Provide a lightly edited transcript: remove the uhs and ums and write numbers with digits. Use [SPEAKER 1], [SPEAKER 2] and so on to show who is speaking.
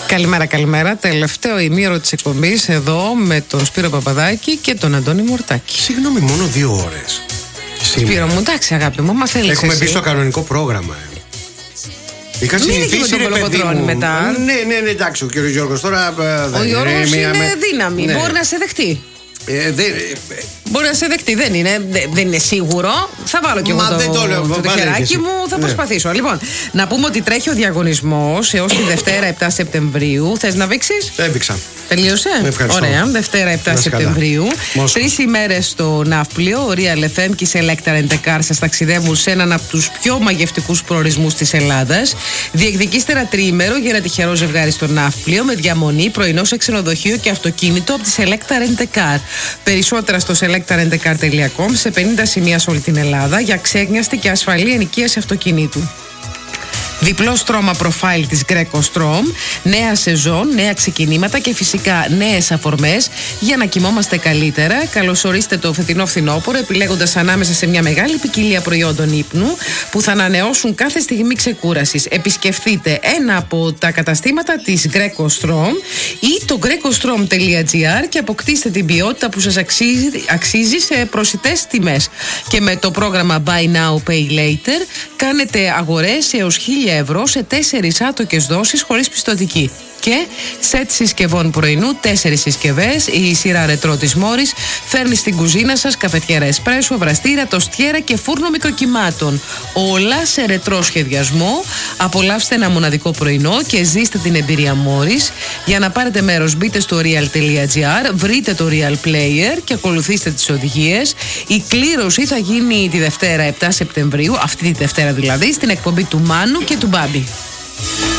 [SPEAKER 1] Καλημέρα, καλημέρα. Τελευταίο ημίωρο της εκπομπής εδώ με τον Σπύρο Παπαδάκη και τον Αντώνη Μορτάκη.
[SPEAKER 2] Συγγνώμη, μόνο 2 ώρες.
[SPEAKER 1] Σπύρο μου, εντάξει αγάπη μου, μα θέλεις.
[SPEAKER 2] Έχουμε
[SPEAKER 1] εσύ
[SPEAKER 2] μπει στο κανονικό πρόγραμμα. Είχα
[SPEAKER 1] συνηθίσει ρε παιδί μου. Μετά.
[SPEAKER 2] Ναι, εντάξει, ο κύριος Γιώργος τώρα.
[SPEAKER 1] Ο Γιώργος είναι δύναμη, ναι. Μπορεί να σε δεχτεί. Μπορεί να σε δεχτεί, δεν είναι σίγουρο. Θα βάλω κι εγώ το χεράκι μου, θα προσπαθήσω. Λοιπόν, να πούμε ότι τρέχει ο διαγωνισμός έως τη Δευτέρα 7 Σεπτεμβρίου. Θες να βήξεις?
[SPEAKER 2] Έβηξα.
[SPEAKER 1] Τελείωσε.
[SPEAKER 2] Ευχαριστώ.
[SPEAKER 1] Ωραία. Δευτέρα 7 Σεπτεμβρίου. 3 ημέρες στο Ναύπλιο. Ο Real FM και η Selecta Rent a Car σας ταξιδεύουν σε έναν από τους πιο μαγευτικούς προορισμούς της Ελλάδας. Διεκδικήστε ένα τριήμερο για ένα τυχερό ζευγάρι στο Ναύπλιο με διαμονή, πρωινό σε ξενοδοχείο και αυτοκίνητο από τη Selecta Rent a Car. Περισσότερα στο selectarentcar.com σε 50 σημεία σε όλη την Ελλάδα για ξέγνιαστη και ασφαλή ενοικίαση αυτοκινήτου. Διπλό στρώμα προφάιλ της Greco Strom, νέα σεζόν, νέα ξεκινήματα και φυσικά νέες αφορμές για να κοιμόμαστε καλύτερα. Καλωσορίστε το φετινό φθινόπωρο επιλέγοντας ανάμεσα σε μια μεγάλη ποικιλία προϊόντων ύπνου που θα ανανεώσουν κάθε στιγμή ξεκούρασης. Επισκεφτείτε ένα από τα καταστήματα της Greco Strom ή το grecostrom.gr και αποκτήστε την ποιότητα που σας αξίζει σε προσιτές τιμές. Και με το πρόγραμμα Buy Now Pay Later κάνετε αγορές έως 1.000 ευρώ σε 4 άτοκες δόσεις χωρίς πιστωτική. Και σετ συσκευών πρωινού, 4 συσκευές. Η σειρά ρετρό της Μόρις φέρνει στην κουζίνα σας καφετιέρα εσπρέσο, βραστήρα, τοστιέρα και φούρνο μικροκυμάτων. Όλα σε ρετρό σχεδιασμό. Απολαύστε ένα μοναδικό πρωινό και ζήστε την εμπειρία Μόρις. Για να πάρετε μέρος, μπείτε στο real.gr, βρείτε το Real Player και ακολουθήστε τις οδηγίες. Η κλήρωση θα γίνει τη Δευτέρα 7 Σεπτεμβρίου, αυτή τη Δευτέρα δηλαδή, στην εκπομπή του Μάνου και του Μπάμπη.